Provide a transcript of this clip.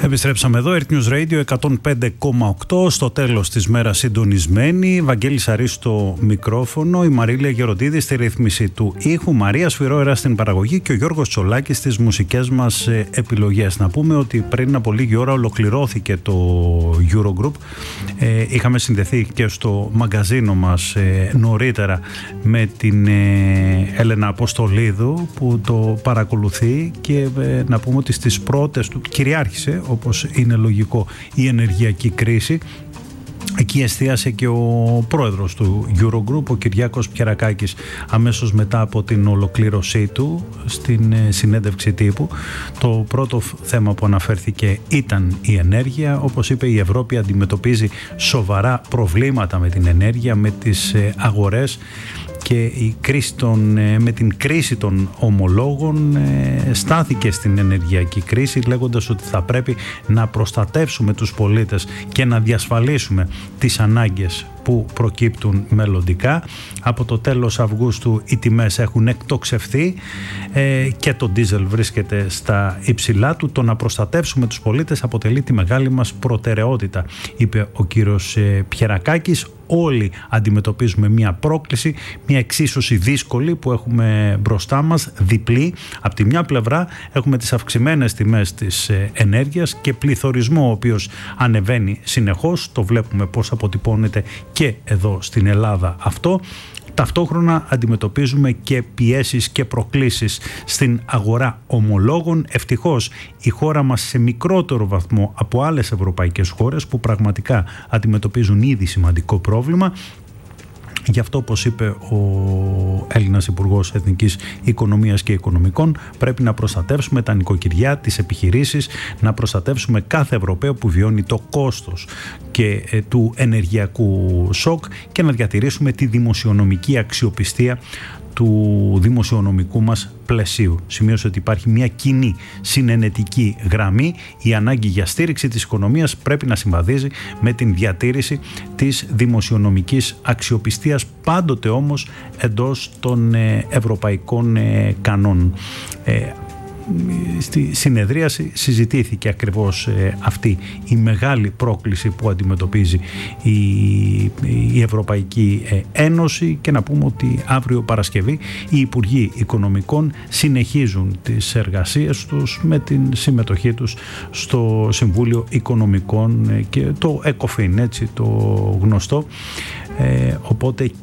Επιστρέψαμε εδώ, Earth News Radio 105,8, στο τέλος της μέρας συντονισμένη. Βαγγέλης Αρής στο μικρόφωνο, η Μαρίλια Γεροντίδη στη ρύθμιση του ήχου, Μαρία Σφυρόερα στην παραγωγή και ο Γιώργος Τσολάκης στις μουσικές μας επιλογές. Να πούμε ότι πριν από λίγη ώρα ολοκληρώθηκε το Eurogroup. Είχαμε συνδεθεί και στο μαγκαζίνο μας νωρίτερα με την Έλενα Αποστολίδου που το παρακολουθεί και να πούμε ότι στις πρώτες του κυριάρχησε, όπως είναι λογικό, η ενεργειακή κρίση. Εκεί εστίασε και ο πρόεδρος του Eurogroup, ο Κυριάκος Πιερακάκης, αμέσως μετά από την ολοκλήρωσή του στην συνέντευξη τύπου. Το πρώτο θέμα που αναφέρθηκε ήταν η ενέργεια. Όπως είπε, η Ευρώπη αντιμετωπίζει σοβαρά προβλήματα με την ενέργεια, με τις αγορές, και με την κρίση των ομολόγων στάθηκε στην ενεργειακή κρίση, λέγοντας ότι θα πρέπει να προστατεύσουμε τους πολίτες και να διασφαλίσουμε τις ανάγκες που προκύπτουν μελλοντικά. Από το τέλος Αυγούστου οι τιμές έχουν εκτοξευθεί και το ντίζελ βρίσκεται στα υψηλά του. Το να προστατεύσουμε τους πολίτες αποτελεί τη μεγάλη μας προτεραιότητα, είπε ο κύριος Πιερακάκης. Όλοι αντιμετωπίζουμε μια πρόκληση, μια εξίσωση δύσκολη που έχουμε μπροστά μας, διπλή. Από τη μια πλευρά έχουμε τις αυξημένες τιμές της ενέργειας και πληθωρισμό ο οποίος ανεβαίνει συνεχώς. Το βλέπουμε πώς αποτυπώνεται και εδώ στην Ελλάδα αυτό. Ταυτόχρονα αντιμετωπίζουμε και πιέσεις και προκλήσεις στην αγορά ομολόγων. Ευτυχώς η χώρα μας σε μικρότερο βαθμό από άλλες ευρωπαϊκές χώρες που πραγματικά αντιμετωπίζουν ήδη σημαντικό πρόβλημα. Γι' αυτό, όπως είπε ο Έλληνας Υπουργός Εθνικής Οικονομίας και Οικονομικών, πρέπει να προστατεύσουμε τα νοικοκυριά, τις επιχειρήσεις, να προστατεύσουμε κάθε Ευρωπαίο που βιώνει το κόστος και του ενεργειακού σοκ και να διατηρήσουμε τη δημοσιονομική αξιοπιστία του δημοσιονομικού μας πλαισίου. Σημείωσε ότι υπάρχει μια κοινή συνενετική γραμμή. Η ανάγκη για στήριξη της οικονομίας πρέπει να συμβαδίζει με την διατήρηση της δημοσιονομικής αξιοπιστίας, πάντοτε όμως εντός των ευρωπαϊκών κανόνων. Στη συνεδρίαση συζητήθηκε ακριβώς αυτή η μεγάλη πρόκληση που αντιμετωπίζει η Ευρωπαϊκή Ένωση, και να πούμε ότι αύριο Παρασκευή οι Υπουργοί Οικονομικών συνεχίζουν τις εργασίες τους με την συμμετοχή τους στο Συμβούλιο Οικονομικών και το ECOFIN, έτσι το γνωστό. Οπότε